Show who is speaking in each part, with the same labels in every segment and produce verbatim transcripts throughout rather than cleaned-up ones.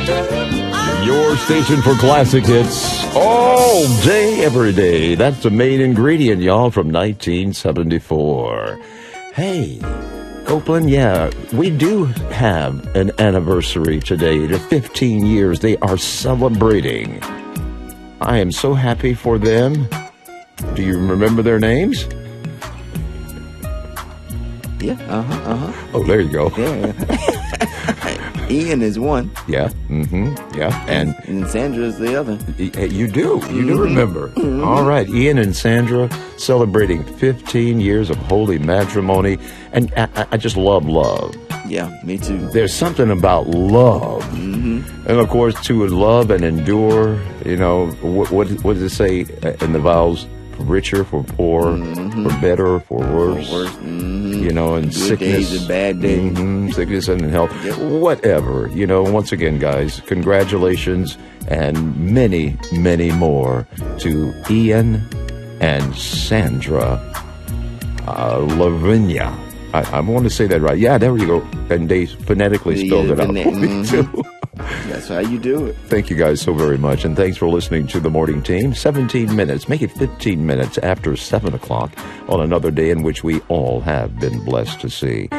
Speaker 1: Your station for classic hits all day, every day. That's the main ingredient, y'all, from nineteen seventy-four. Hey, Copeland, yeah, we do have an anniversary today. The fifteen years they are celebrating. I am so happy for them. Do you remember their names?
Speaker 2: Yeah, uh-huh, uh-huh.
Speaker 1: Oh, there you go.
Speaker 2: Yeah. Ian is one.
Speaker 1: Yeah, mm-hmm, yeah. And,
Speaker 2: and Sandra is the other.
Speaker 1: You do. You do remember. Mm-hmm. All right. Ian and Sandra celebrating fifteen years of holy matrimony. And I, I just love love.
Speaker 2: Yeah, me too.
Speaker 1: There's something about love.
Speaker 2: Mm-hmm.
Speaker 1: And, of course, to love and endure, you know, what, what, what does it say in the vows? For richer, for poor, mm-hmm. for better, for worse. For worse. Mm-hmm. You know, and
Speaker 2: good
Speaker 1: sickness.
Speaker 2: days and bad days.
Speaker 1: Mm-hmm, sickness and health.
Speaker 2: Yep.
Speaker 1: Whatever. You know, once again, guys, congratulations and many, many more to Ian and Sandra uh, Lavinia. I, I want to say that right. Yeah, there you go. And they phonetically spelled yeah, it out for me, too.
Speaker 2: That's how you do it.
Speaker 1: Thank you guys so very much, and thanks for listening to the Morning Team. seventeen minutes, make it fifteen minutes after seven o'clock on another day in which we all have been blessed to see.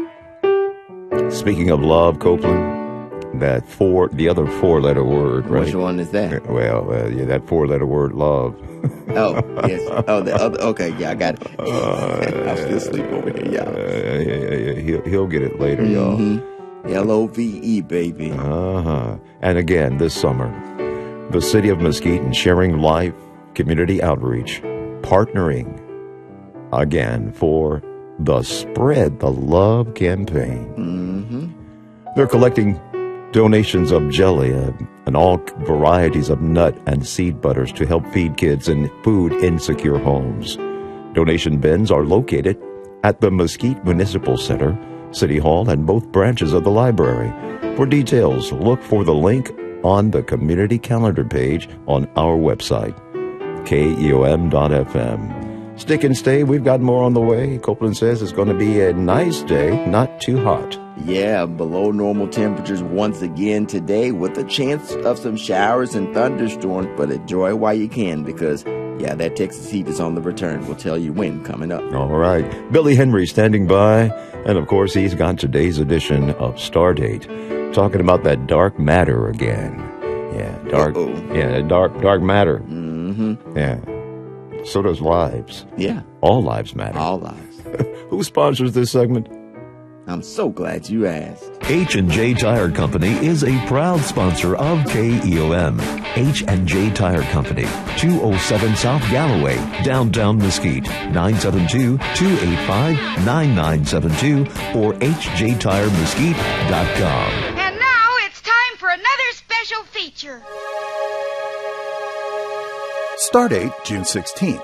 Speaker 1: Speaking of love, Copeland, that four, the other four-letter word, right?
Speaker 2: Which one is that?
Speaker 1: Well, uh, yeah, that four-letter word, love.
Speaker 2: Oh, yes. Oh, the other. Okay, yeah, I got it. Uh, I'm still asleep over here, y'all.
Speaker 1: Uh, yeah, yeah, yeah. He'll, he'll get it later, mm-hmm. y'all.
Speaker 2: L O V E, baby.
Speaker 1: Uh-huh. And again, this summer, the City of Muskegon sharing life, community outreach, partnering again for the Spread the Love campaign.
Speaker 2: Mm-hmm.
Speaker 1: They're collecting donations of jelly and all varieties of nut and seed butters to help feed kids in food-insecure homes. Donation bins are located at the Mesquite Municipal Center, City Hall, and both branches of the library. For details, look for the link on the community calendar page on our website, K E O M dot F M. Stick and stay. We've got more on the way. Copeland says it's going to be a nice day, not too hot.
Speaker 2: Yeah, below normal temperatures once again today with a chance of some showers and thunderstorms, but enjoy while you can because, yeah, that Texas heat is on the return. We'll tell you when coming up.
Speaker 1: All right. Billy Henry standing by. And, of course, he's got today's edition of Stardate, talking about that dark matter again. Yeah, dark. Uh-oh. Yeah, dark, dark matter.
Speaker 2: Mm-hmm.
Speaker 1: Yeah. So does lives.
Speaker 2: Yeah.
Speaker 1: All lives matter.
Speaker 2: All lives.
Speaker 1: Who sponsors this segment?
Speaker 2: I'm so glad you asked.
Speaker 3: H and J Tire Company is a proud sponsor of K E O M. H and J Tire Company, two oh seven South Galloway, downtown Mesquite, nine seven two, two eight five, nine nine seven two or h j tire mesquite dot com.
Speaker 4: And now it's time for another special feature.
Speaker 5: Stardate, June sixteenth.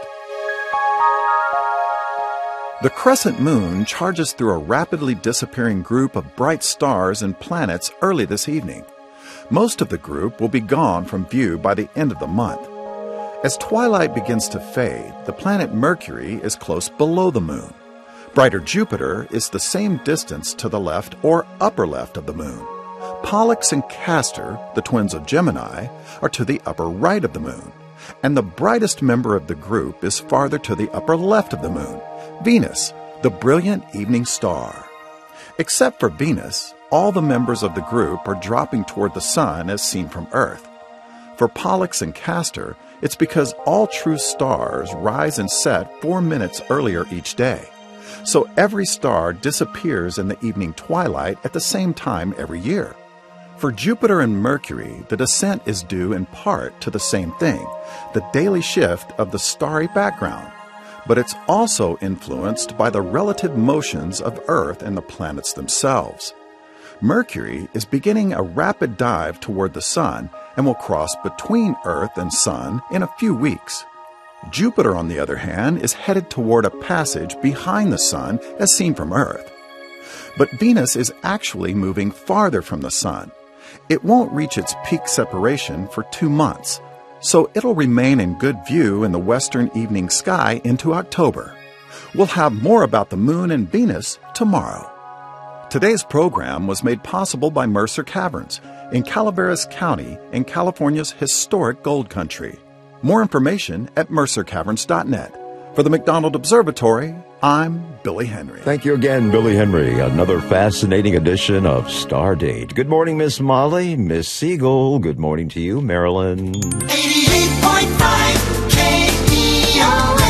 Speaker 5: The crescent moon charges through a rapidly disappearing group of bright stars and planets early this evening. Most of the group will be gone from view by the end of the month. As twilight begins to fade, the planet Mercury is close below the moon. Brighter Jupiter is the same distance to the left or upper left of the moon. Pollux and Castor, the twins of Gemini, are to the upper right of the moon. And the brightest member of the group is farther to the upper left of the moon, Venus, the brilliant evening star. Except for Venus, all the members of the group are dropping toward the sun as seen from Earth. For Pollux and Castor, it's because all true stars rise and set four minutes earlier each day. So every star disappears in the evening twilight at the same time every year. For Jupiter and Mercury, the descent is due in part to the same thing, the daily shift of the starry background. But it's also influenced by the relative motions of Earth and the planets themselves. Mercury is beginning a rapid dive toward the Sun and will cross between Earth and Sun in a few weeks. Jupiter, on the other hand, is headed toward a passage behind the Sun as seen from Earth. But Venus is actually moving farther from the Sun. It won't reach its peak separation for two months, so it'll remain in good view in the western evening sky into October. We'll have more about the Moon and Venus tomorrow. Today's program was made possible by Mercer Caverns, in Calaveras County in California's historic gold country. More information at mercer caverns dot net. For the McDonald Observatory, I'm Billy Henry.
Speaker 1: Thank you again, Billy Henry. Another fascinating edition of Stardate. Good morning, Miss Molly. Miss Siegel, good morning to you, Marilyn.
Speaker 6: eighty-eight point five K E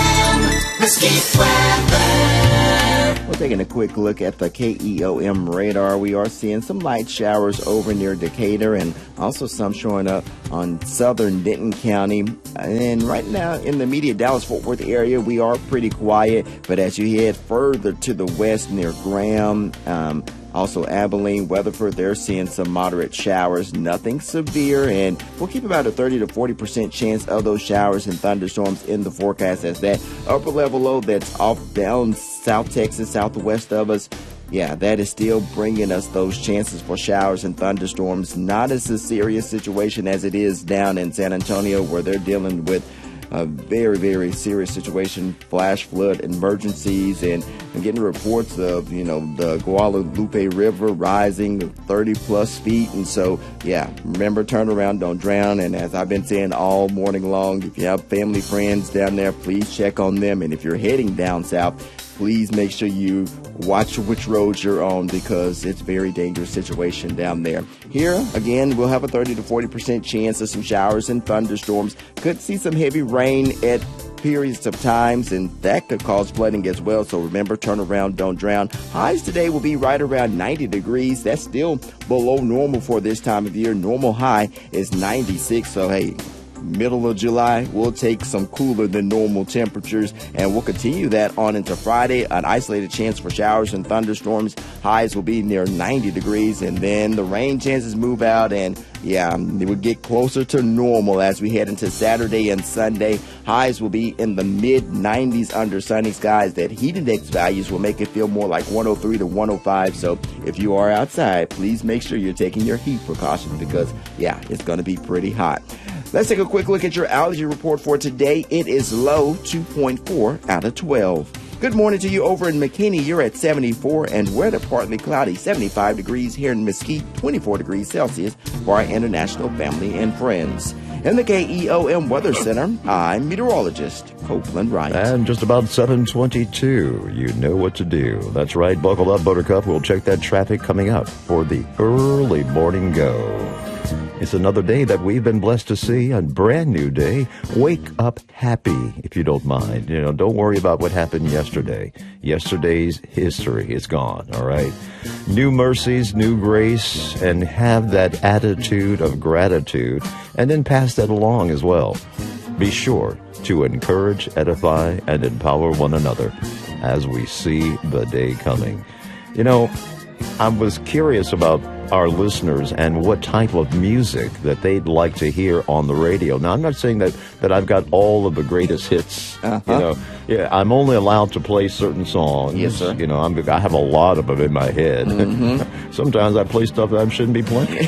Speaker 6: O M, Mesquite Weather.
Speaker 2: We're taking a quick look at the K E O M radar. We are seeing some light showers over near Decatur and also some showing up on southern Denton County. And right now in the immediate Dallas-Fort Worth area, we are pretty quiet. But as you head further to the west near Graham, um, also Abilene, Weatherford, they're seeing some moderate showers, nothing severe, and we'll keep about a thirty to forty percent chance of those showers and thunderstorms in the forecast as that upper level low that's off down South Texas, southwest of us. Yeah, that is still bringing us those chances for showers and thunderstorms. Not as a serious situation as it is down in San Antonio where they're dealing with a very, very serious situation, flash flood emergencies, and I'm getting reports of, you know, the Guadalupe River rising thirty plus feet. And so, yeah, remember, turn around, don't drown. And as I've been saying all morning long, if you have family, friends down there, please check on them. And if you're heading down south, please make sure you watch which roads you're on because it's a very dangerous situation down there. Here, again, we'll have a thirty to forty percent chance of some showers and thunderstorms. Could see some heavy rain at periods of times, and that could cause flooding as well. So remember, turn around, don't drown. Highs today will be right around ninety degrees. That's still below normal for this time of year. Normal high is ninety-six. So, hey, middle of July, we'll take some cooler than normal temperatures, and we'll continue that on into Friday. An isolated chance for showers and thunderstorms. Highs will be near ninety degrees, and then the rain chances move out, and yeah, it will get closer to normal as we head into Saturday and Sunday. Highs will be in the mid nineties under sunny skies. That heat index values will make it feel more like one oh three to one oh five. So if you are outside, please make sure you're taking your heat precautions because, yeah, it's going to be pretty hot. Let's take a quick look at your allergy report for today. It is low, two point four out of twelve. Good morning to you over in McKinney. You're at seventy-four, and we're at partly cloudy, seventy-five degrees here in Mesquite, twenty-four degrees Celsius for our international family and friends. In the K E O M Weather Center, I'm meteorologist Copeland Wright.
Speaker 1: And just about seven twenty-two, you know what to do. That's right, buckle up, Buttercup. We'll check that traffic coming up for the early morning go. It's another day that we've been blessed to see, a brand new day. Wake up happy, if you don't mind. You know, don't worry about what happened yesterday. Yesterday's history is gone, all right? New mercies, new grace, and have that attitude of gratitude, and then pass that along as well. Be sure to encourage, edify, and empower one another as we see the day coming. You know, I was curious about our listeners and what type of music that they'd like to hear on the radio. Now, I'm not saying that, that I've got all of the greatest hits.
Speaker 2: Uh-huh.
Speaker 1: You know, yeah, I'm only allowed to play certain songs.
Speaker 2: Yes, sir.
Speaker 1: You know, I'm, I have a lot of them in my head. Mm-hmm. Sometimes I play stuff that I shouldn't be playing.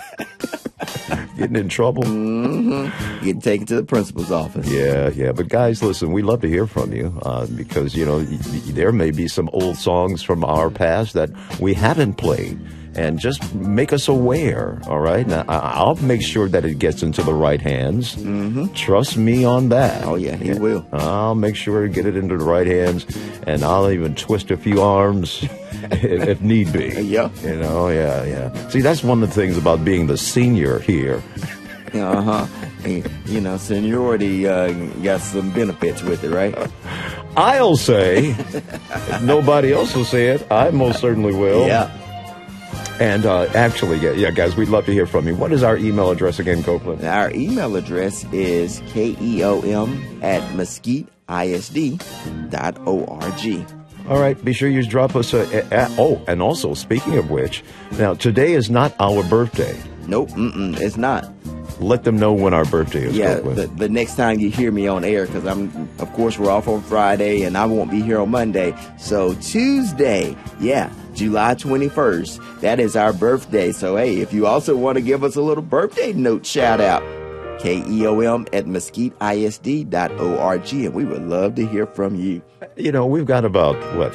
Speaker 1: Getting in trouble.
Speaker 2: Mm-hmm. Getting taken to the principal's office.
Speaker 1: Yeah, yeah. But guys, listen, we love to hear from you uh, because, you know, y- y- there may be some old songs from our past that we haven't played. And just make us aware, all right? Now, I'll make sure that it gets into the right hands.
Speaker 2: Mm-hmm.
Speaker 1: Trust me on that.
Speaker 2: Oh, yeah, he will.
Speaker 1: I'll make sure to get it into the right hands, and I'll even twist a few arms if, if need be.
Speaker 2: Yeah.
Speaker 1: You know, yeah, yeah. See, that's one of the things about being the senior here.
Speaker 2: Uh-huh. You know, seniority uh, got some benefits with it, right?
Speaker 1: I'll say, if nobody else will say it, I most certainly will.
Speaker 2: Yeah.
Speaker 1: And uh, actually, yeah, yeah, guys, we'd love to hear from you. What is our email address again, Copeland?
Speaker 2: Our email address is K E O M at mesquite I S D dot org.
Speaker 1: All right, be sure you drop us a, a, a... Oh, and also, speaking of which, now, today is not our birthday.
Speaker 2: Nope, mm-mm, it's not.
Speaker 1: Let them know when our birthday is.
Speaker 2: Yeah, the, the next time you hear me on air, because I'm, of course, we're off on Friday, and I won't be here on Monday. So Tuesday, yeah, July twenty-first, that is our birthday. So, hey, if you also want to give us a little birthday note shout out, K E O M at mesquite I S D dot org, and we would love to hear from you.
Speaker 1: You know, we've got about, what,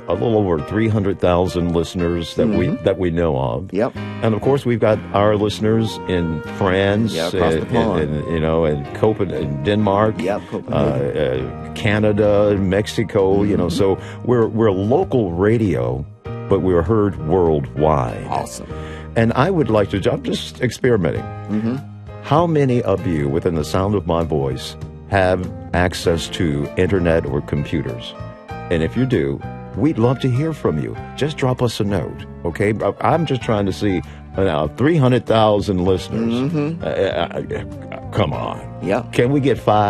Speaker 1: a little over three hundred thousand listeners that we that we know of.
Speaker 2: Yep.
Speaker 1: And of course, we've got our listeners in France,
Speaker 2: Yeah, across the
Speaker 1: and,
Speaker 2: pond.
Speaker 1: and, and, you know, and Copenhagen, Denmark,
Speaker 2: Yep,
Speaker 1: uh,
Speaker 2: Copenhagen.
Speaker 1: uh, Canada, Mexico. You know, so we're we're local radio, but we're heard worldwide.
Speaker 2: Awesome.
Speaker 1: And I would like to. I'm just experimenting.
Speaker 2: Mm-hmm.
Speaker 1: How many of you, within the sound of my voice, have access to internet or computers? And if you do, we'd love to hear from you. Just drop us a note, okay? I'm just trying to see uh, three hundred thousand listeners.
Speaker 2: Mm-hmm.
Speaker 1: Uh, uh, uh, come on.
Speaker 2: Yep.
Speaker 1: Can we get five?